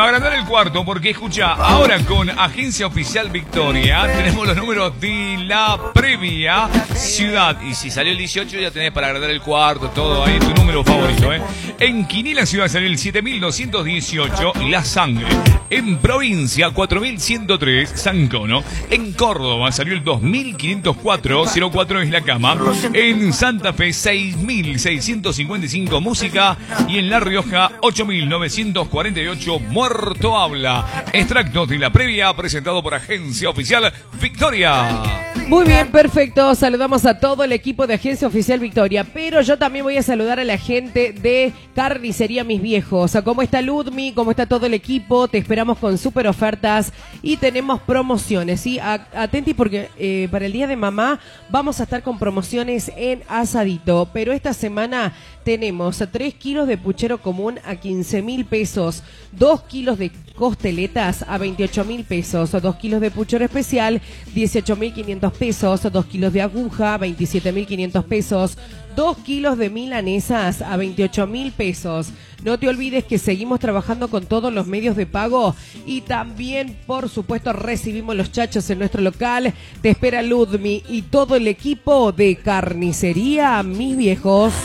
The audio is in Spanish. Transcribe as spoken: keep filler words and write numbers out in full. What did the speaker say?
agrandar el cuarto, porque escucha, ahora con Agencia Oficial Victoria tenemos los números de la previa ciudad. Y si salió el dieciocho, ya tenés para agrandar el cuarto, todo ahí, tu número favorito, ¿eh? En Quinila Ciudad salió el siete mil doscientos dieciocho, La Sangre. En provincia, cuatro mil ciento tres, San Cono. En Córdoba salió el dos mil quinientos cuatro, cero cuatro es La Cama. En Santa Fe, seis mil seiscientos cincuenta y cinco, Música. Y en La Rioja, ocho mil novecientos cuarenta y ocho, Muerto Habla. Extractos de la previa presentado por Agencia Oficial Victoria. Muy bien, perfecto. Saludamos a todo el equipo de Agencia Oficial Victoria, pero yo también voy a saludar a la gente de Carnicería Mis Viejos. ¿Cómo está Ludmi? ¿Cómo está todo el equipo? Te esperamos con súper ofertas y tenemos promociones, ¿sí? Atenti porque eh, para el Día de Mamá vamos a estar con promociones en asadito, pero esta semana tenemos tres kilos de puchero común a quince mil pesos, dos kilos de costeletas a veintiocho mil pesos, dos kilos de puchero especial, dieciocho mil quinientos pesos, dos kilos de aguja, veintisiete mil quinientos pesos, dos kilos de milanesas a veintiocho mil pesos. No te olvides que seguimos trabajando con todos los medios de pago y también, por supuesto, recibimos los chachos en nuestro local. Te espera Ludmi y todo el equipo de Carnicería Mis Viejos.